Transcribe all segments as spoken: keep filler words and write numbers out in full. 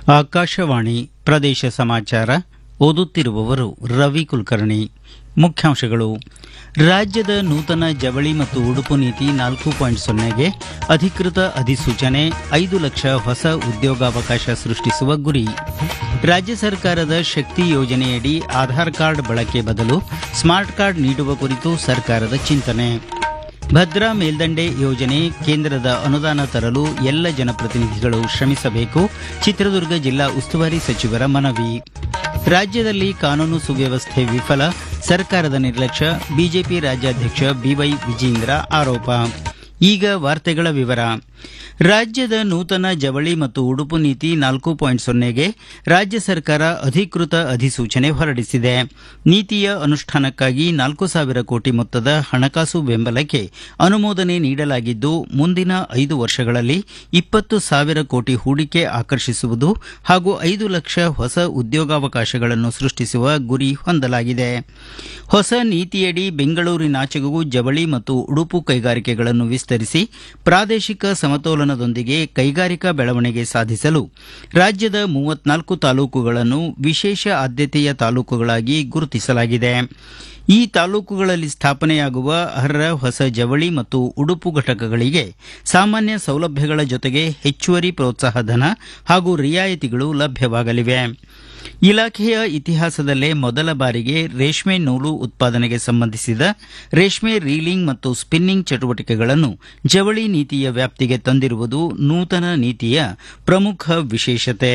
ಆಕಾಶವಾಣಿ ಪ್ರದೇಶ ಸಮಾಚಾರ ಓದುತ್ತಿರುವವರು ರವಿ ಕುಲಕರ್ಣಿ. ಮುಖ್ಯಾಂಶಗಳು. ರಾಜ್ಯದ ನೂತನ ಜವಳಿ ಮತ್ತು ಉಡುಪು ನೀತಿ ನಾಲ್ಕು ಪಾಯಿಂಟ್ ಸೊನ್ನೆಗೆ ಅಧಿಕೃತ ಅಧಿಸೂಚನೆ, ಐದು ಲಕ್ಷ ಹೊಸ ಉದ್ಯೋಗಾವಕಾಶ ಸೃಷ್ಟಿಸುವ ಗುರಿ. ರಾಜ್ಯ ಸರ್ಕಾರದ ಶಕ್ತಿ ಯೋಜನೆಯಡಿ ಆಧಾರ್ ಕಾರ್ಡ್ ಬಳಕೆ ಬದಲು ಸ್ಮಾರ್ಟ್ ಕಾರ್ಡ್ ನೀಡುವ ಕುರಿತು ಸರ್ಕಾರದ ಚಿಂತನೆ. ಭದ್ರಾ ಮೇಲ್ದಂಡೆ ಯೋಜನೆ ಕೇಂದ್ರದ ಅನುದಾನ ತರಲು ಎಲ್ಲ ಜನಪ್ರತಿನಿಧಿಗಳು ಶ್ರಮಿಸಬೇಕು. ಚಿತ್ರದುರ್ಗ ಜಿಲ್ಲಾ ಉಸ್ತುವಾರಿ ಸಚಿವರ ಮನವಿ. ರಾಜ್ಯದಲ್ಲಿ ಕಾನೂನು ಸುವ್ಯವಸ್ಥೆ ವಿಫಲ, ಸರ್ಕಾರದ ನಿರ್ಲಕ್ಷ್ಯ, ಬಿಜೆಪಿ ರಾಜ್ಯಾಧ್ಯಕ್ಷ ಬಿವೈ ವಿಜೇಂದ್ರ ಆರೋಪ. ಈಗ ವಾರ್ತೆಗಳ ವಿವರ. ರಾಜ್ಯದ ನೂತನ ಜವಳಿ ಮತ್ತು ಉಡುಪು ನೀತಿ ನಾಲ್ಕು ಪಾಯಿಂಟ್ ಸೊನ್ನೆಗೆ ರಾಜ್ಯ ಸರ್ಕಾರ ಅಧಿಕೃತ ಅಧಿಸೂಚನೆ ಹೊರಡಿಸಿದೆ. ನೀತಿಯ ಅನುಷ್ಠಾನಕ್ಕಾಗಿ ನಾಲ್ಕು ಸಾವಿರ ಕೋಟಿ ಮೊತ್ತದ ಹಣಕಾಸು ಬೆಂಬಲಕ್ಕೆ ಅನುಮೋದನೆ ನೀಡಲಾಗಿದ್ದು, ಮುಂದಿನ ಐದು ವರ್ಷಗಳಲ್ಲಿ ಇಪ್ಪತ್ತು ಸಾವಿರ ಕೋಟಿ ಹೂಡಿಕೆ ಆಕರ್ಷಿಸುವುದು ಹಾಗೂ ಐದು ಲಕ್ಷ ಹೊಸ ಉದ್ಯೋಗಾವಕಾಶಗಳನ್ನು ಸೃಷ್ಟಿಸುವ ಗುರಿ ಹೊಂದಲಾಗಿದೆ. ಹೊಸ ನೀತಿಯಡಿ ಬೆಂಗಳೂರಿನಾಚೆಗೂ ಜವಳಿ ಮತ್ತು ಉಡುಪು ಕೈಗಾರಿಕೆಗಳನ್ನು ವಿಸ್ತರಿಸಿ ಪ್ರಾದೇಶಿಕ ಸಮತೋಲನದೊಂದಿಗೆ ಕೈಗಾರಿಕಾ ಬೆಳವಣಿಗೆ ಸಾಧಿಸಲು ರಾಜ್ಯದ ಮೂವತ್ನಾಲ್ಕು ತಾಲೂಕುಗಳನ್ನು ವಿಶೇಷ ಆದ್ಯತೆಯ ತಾಲೂಕುಗಳಾಗಿ ಗುರುತಿಸಲಾಗಿದೆ. ಈ ತಾಲೂಕುಗಳಲ್ಲಿ ಸ್ಥಾಪನೆಯಾಗುವ ಅರ್ಹ ಹೊಸ ಜವಳಿ ಮತ್ತು ಉಡುಪು ಘಟಕಗಳಿಗೆ ಸಾಮಾನ್ಯ ಸೌಲಭ್ಯಗಳ ಜೊತೆಗೆ ಹೆಚ್ಚುವರಿ ಪ್ರೋತ್ಸಾಹಧನ ಹಾಗೂ ರಿಯಾಯಿತಿಗಳು ಲಭ್ಯವಾಗಲಿವೆ. ಇಲಾಖೆಯ ಇತಿಹಾಸದಲ್ಲೇ ಮೊದಲ ಬಾರಿಗೆ ರೇಷ್ಮೆ ನೂಲು ಉತ್ಪಾದನೆಗೆ ಸಂಬಂಧಿಸಿದ ರೇಷ್ಮೆ ರೀಲಿಂಗ್ ಮತ್ತು ಸ್ಪಿನ್ನಿಂಗ್ ಚಟುವಟಿಕೆಗಳನ್ನು ಜವಳಿ ನೀತಿಯ ವ್ಯಾಪ್ತಿಗೆ ತಂದಿರುವುದು ನೂತನ ನೀತಿಯ ಪ್ರಮುಖ ವಿಶೇಷತೆ.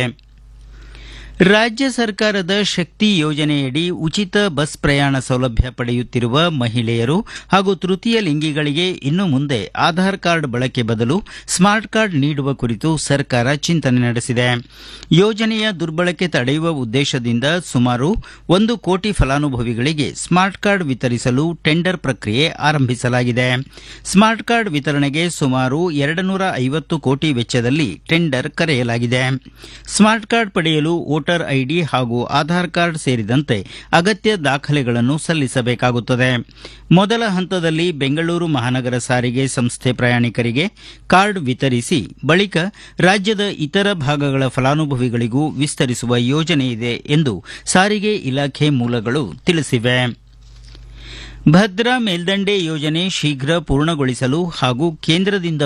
ರಾಜ್ಯ ಸರ್ಕಾರದ ಶಕ್ತಿ ಯೋಜನೆಯಡಿ ಉಚಿತ ಬಸ್ ಪ್ರಯಾಣ ಸೌಲಭ್ಯ ಪಡೆಯುತ್ತಿರುವ ಮಹಿಳೆಯರು ಹಾಗೂ ತೃತೀಯ ಲಿಂಗಿಗಳಿಗೆ ಇನ್ನು ಮುಂದೆ ಆಧಾರ್ ಕಾರ್ಡ್ ಬಳಕೆ ಬದಲು ಸ್ಮಾರ್ಟ್ ಕಾರ್ಡ್ ನೀಡುವ ಕುರಿತು ಸರ್ಕಾರ ಚಿಂತನೆ ನಡೆಸಿದೆ. ಯೋಜನೆಯ ದುರ್ಬಳಕೆ ತಡೆಯುವ ಉದ್ದೇಶದಿಂದ ಸುಮಾರು ಒಂದು ಕೋಟಿ ಫಲಾನುಭವಿಗಳಿಗೆ ಸ್ಮಾರ್ಟ್ ಕಾರ್ಡ್ ವಿತರಿಸಲು ಟೆಂಡರ್ ಪ್ರಕ್ರಿಯೆ ಆರಂಭಿಸಲಾಗಿದೆ. ಸ್ಮಾರ್ಟ್ ಕಾರ್ಡ್ ವಿತರಣೆಗೆ ಸುಮಾರು ಎರಡು ನೂರ ಐವತ್ತು ಕೋಟಿ ವೆಚ್ಚದಲ್ಲಿ ಟೆಂಡರ್ ಕರೆಯಲಾಗಿದೆ. ಸ್ಮಾರ್ಟ್ ಕಾರ್ಡ್ ಪಡೆಯಲು ವೋಟರ್ ಐಡಿ ಹಾಗೂ ಆಧಾರ್ ಕಾರ್ಡ್ ಸೇರಿದಂತೆ ಅಗತ್ಯ ದಾಖಲೆಗಳನ್ನು ಸಲ್ಲಿಸಬೇಕಾಗುತ್ತದೆ. ಮೊದಲ ಹಂತದಲ್ಲಿ ಬೆಂಗಳೂರು ಮಹಾನಗರ ಸಾರಿಗೆ ಸಂಸ್ಥೆ ಪ್ರಯಾಣಿಕರಿಗೆ ಕಾರ್ಡ್ ವಿತರಿಸಿ ಬಳಿಕ ರಾಜ್ಯದ ಇತರ ಭಾಗಗಳ ಫಲಾನುಭವಿಗಳಿಗೂ ವಿಸ್ತರಿಸುವ ಯೋಜನೆಯಿದೆ ಎಂದು ಸಾರಿಗೆ ಇಲಾಖೆ ಮೂಲಗಳು ತಿಳಿಸಿವೆ. ಭದ್ರಾ ಮೇಲ್ದಂಡೆ ಯೋಜನೆ ಶೀಘ್ರ ಪೂರ್ಣಗೊಳಿಸಲು ಹಾಗೂ ಕೇಂದ್ರದಿಂದ